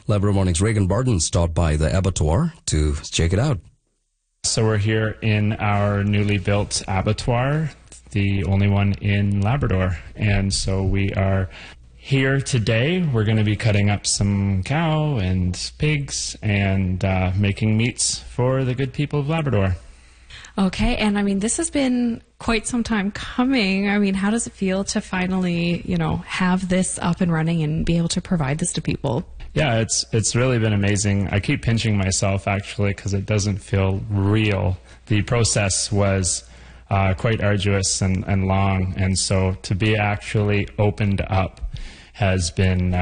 Labrador Morning's Reagan Barton stopped by the abattoir to check it out. So we're here in our newly built abattoir, the only one in Labrador. And so we are here today. We're going to be cutting up some cow and pigs and making meats for the good people of Labrador. Okay, and I mean, this has been quite some time coming. I mean, how does it feel to finally, have this up and running and be able to provide this to people? Yeah, it's really been amazing. I keep pinching myself, actually, because it doesn't feel real. The process was quite arduous and long, and so to be actually opened up has been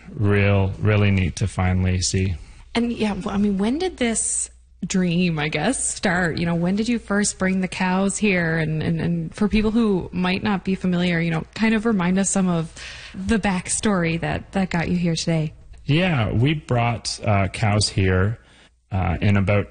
really neat to finally see. And yeah, I mean, when did this dream, I guess, start? When did you first bring the cows here? And for people who might not be familiar, kind of remind us some of the backstory that got you here today. Yeah, we brought cows here in about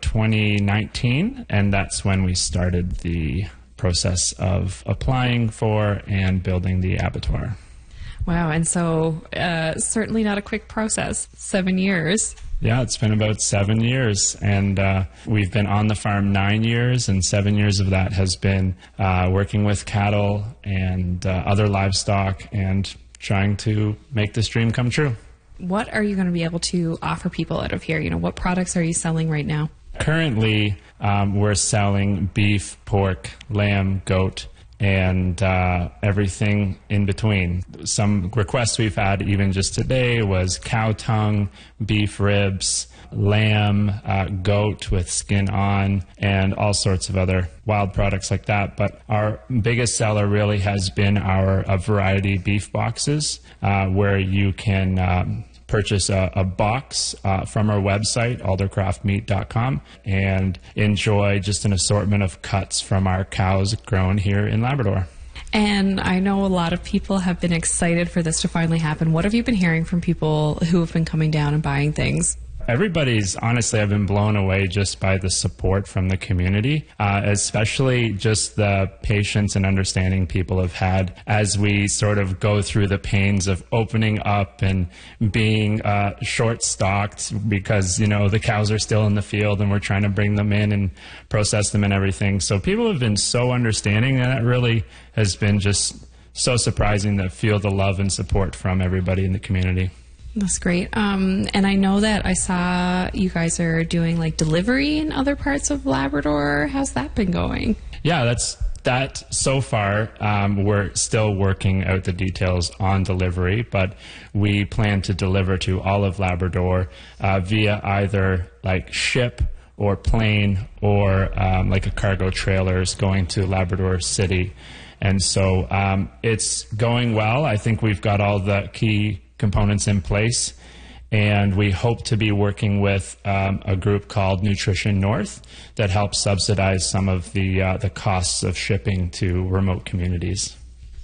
2019, and that's when we started the process of applying for and building the abattoir. Wow, and so certainly not a quick process, 7 years. Yeah, it's been about 7 years, and we've been on the farm 9 years, and 7 years of that has been working with cattle and other livestock and trying to make this dream come true. What are you going to be able to offer people out of here? What products are you selling right now? Currently, we're selling beef, pork, lamb, goat, and everything in between. Some requests we've had even just today was cow tongue, beef ribs, lamb, goat with skin on, and all sorts of other wild products like that. But our biggest seller really has been our variety beef boxes, where you can purchase a box from our website, aldercraftmeat.com, and enjoy just an assortment of cuts from our cows grown here in Labrador. And I know a lot of people have been excited for this to finally happen. What have you been hearing from people who have been coming down and buying things? Honestly, I've been blown away just by the support from the community, especially just the patience and understanding people have had as we sort of go through the pains of opening up and being short-stocked because, the cows are still in the field and we're trying to bring them in and process them and everything. So people have been so understanding, and that really has been just so surprising to feel the love and support from everybody in the community. That's great. And I know that I saw you guys are doing delivery in other parts of Labrador. How's that been going? Yeah, that so far. We're still working out the details on delivery, but we plan to deliver to all of Labrador via either ship or plane or a cargo trailers going to Labrador City. And so it's going well. I think we've got all the key components in place, and we hope to be working with a group called Nutrition North that helps subsidize some of the costs of shipping to remote communities.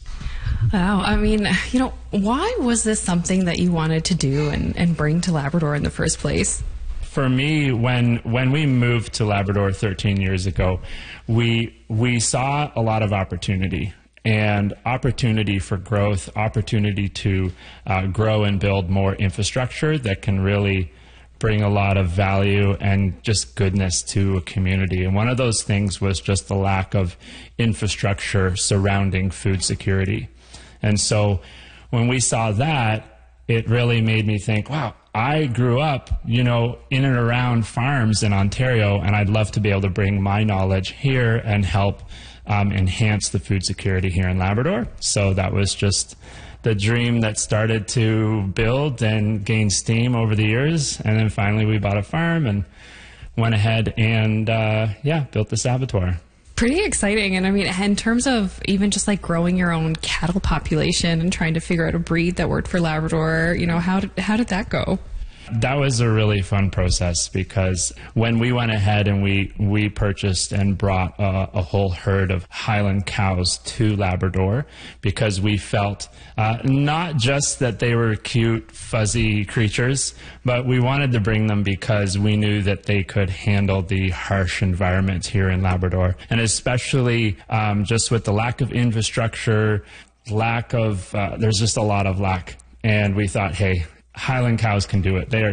Wow. I mean, why was this something that you wanted to do and bring to Labrador in the first place? For me, when we moved to Labrador 13 years ago, we saw a lot of opportunity. And opportunity for growth, opportunity to grow and build more infrastructure that can really bring a lot of value and just goodness to a community. And one of those things was just the lack of infrastructure surrounding food security. And so when we saw that, it really made me think, wow, I grew up, in and around farms in Ontario, and I'd love to be able to bring my knowledge here and help enhance the food security here in Labrador. So that was just the dream that started to build and gain steam over the years. And then finally we bought a farm and went ahead and, built this abattoir. Pretty exciting. And I mean, in terms of even just growing your own cattle population and trying to figure out a breed that worked for Labrador, how did that go? That was a really fun process because when we went ahead and we purchased and brought a whole herd of Highland cows to Labrador because we felt not just that they were cute, fuzzy creatures, but we wanted to bring them because we knew that they could handle the harsh environment here in Labrador. And especially just with the lack of infrastructure, there's just a lot of lack. And we thought, hey, Highland cows can do it. They are